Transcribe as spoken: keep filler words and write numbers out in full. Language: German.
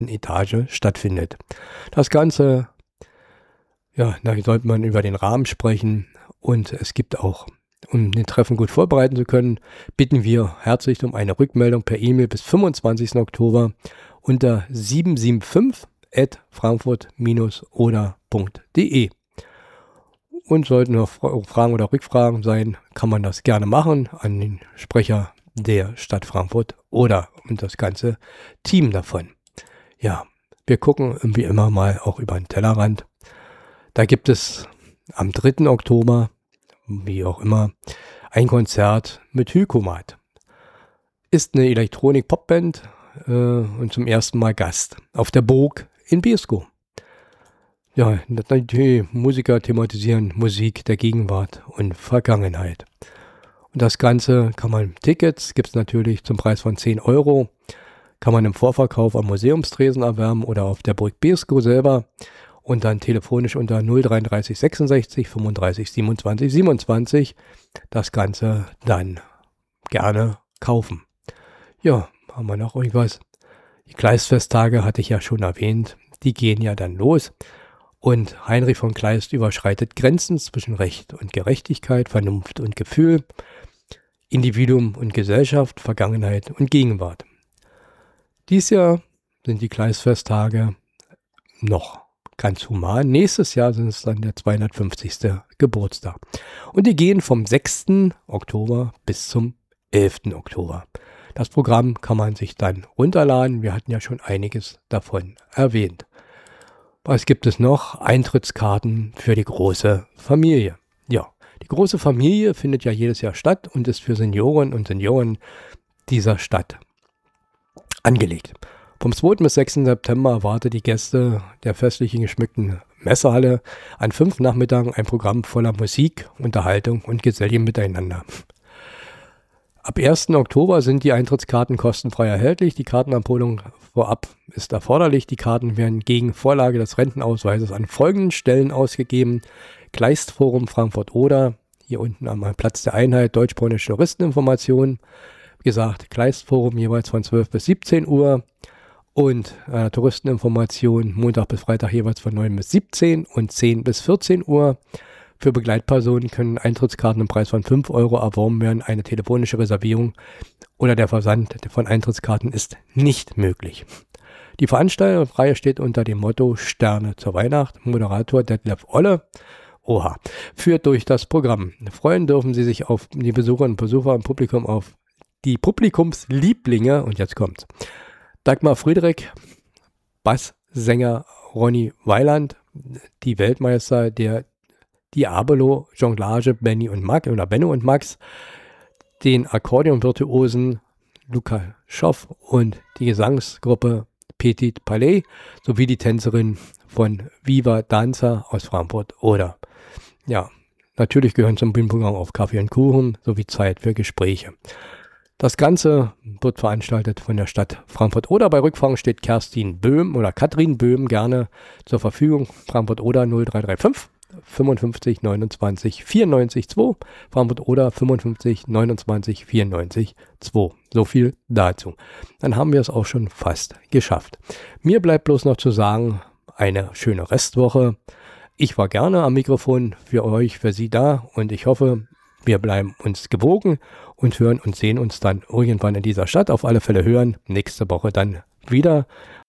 Etage stattfindet. Das Ganze, ja, da sollte man über den Rahmen sprechen und es gibt auch, um den Treffen gut vorbereiten zu können, bitten wir herzlich um eine Rückmeldung per E-Mail bis fünfundzwanzigsten Oktober unter sieben sieben fünf at frankfurt oder punkt de. Und sollten noch Fragen oder Rückfragen sein, kann man das gerne machen an den Sprecher der Stadt Frankfurt oder und das ganze Team davon. Ja, wir gucken wie immer mal auch über den Tellerrand. Da gibt es am dritten Oktober, wie auch immer, ein Konzert mit Hykomat. Ist eine Elektronik-Popband äh, und zum ersten Mal Gast auf der Burg in Beeskow. Ja, die Musiker thematisieren Musik der Gegenwart und Vergangenheit. Und das Ganze kann man, Tickets gibt es natürlich zum Preis von zehn Euro, kann man im Vorverkauf am Museumstresen erwerben oder auf der Burg Beeskow selber und dann telefonisch unter null dreiunddreißig sechsundsechzig fünfunddreißig siebenundzwanzig siebenundzwanzig das Ganze dann gerne kaufen. Ja, haben wir noch irgendwas? Die Kleistfesttage hatte ich ja schon erwähnt, die gehen ja dann los. Und Heinrich von Kleist überschreitet Grenzen zwischen Recht und Gerechtigkeit, Vernunft und Gefühl, Individuum und Gesellschaft, Vergangenheit und Gegenwart. Dies Jahr sind die Kleistfesttage noch ganz human. Nächstes Jahr sind es dann der zweihundertfünfzigste Geburtstag. Und die gehen vom sechsten Oktober bis zum elften Oktober. Das Programm kann man sich dann runterladen. Wir hatten ja schon einiges davon erwähnt. Was gibt es noch? Eintrittskarten für die große Familie. Ja, die große Familie findet ja jedes Jahr statt und ist für Senioren und Senioren dieser Stadt angelegt. Vom zweiten bis sechsten September erwartet die Gäste der festlichen geschmückten Messehalle an fünf Nachmittagen ein Programm voller Musik, Unterhaltung und geselligem Miteinander. Ab ersten Oktober sind die Eintrittskarten kostenfrei erhältlich. Die Kartenabholung vorab ist erforderlich. Die Karten werden gegen Vorlage des Rentenausweises an folgenden Stellen ausgegeben. Kleistforum Frankfurt-Oder, hier unten am Platz der Einheit, deutsch-polnische Touristeninformation. Wie gesagt, Kleistforum jeweils von zwölf bis siebzehn Uhr und äh, Touristeninformation Montag bis Freitag jeweils von neun bis siebzehn und zehn bis vierzehn Uhr. Für Begleitpersonen können Eintrittskarten im Preis von fünf Euro erworben werden. Eine telefonische Reservierung oder der Versand von Eintrittskarten ist nicht möglich. Die Veranstaltungsreihe steht unter dem Motto Sterne zur Weihnacht. Moderator Detlef Olle, oha, führt durch das Programm. Freuen dürfen Sie sich auf die Besucherinnen und Besucher im Publikum auf die Publikumslieblinge. Und jetzt kommt's. Dagmar Friedrich, Basssänger Ronny Weiland, die Weltmeister der Diabolo, Jonglage, Benny und Max oder Benno und Max, den Akkordeonvirtuosen Luca Schoff und die Gesangsgruppe Petit Palais sowie die Tänzerin von Viva Danza aus Frankfurt oder ja, natürlich gehören zum Bühnenprogramm auf Kaffee und Kuchen sowie Zeit für Gespräche. Das Ganze wird veranstaltet von der Stadt Frankfurt-Oder. Bei Rückfragen steht Kerstin Böhm oder Katrin Böhm gerne zur Verfügung. Frankfurt-Oder null drei drei fünf fünfundfünfzig neunundzwanzig vierundneunzig zwei, Frankfurt-Oder fünfundfünfzig neunundzwanzig vierundneunzig zwei. So viel dazu. Dann haben wir es auch schon fast geschafft. Mir bleibt bloß noch zu sagen, eine schöne Restwoche. Ich war gerne am Mikrofon für euch, für Sie da und ich hoffe, wir bleiben uns gewogen und hören und sehen uns dann irgendwann in dieser Stadt. Auf alle Fälle hören nächste Woche dann wieder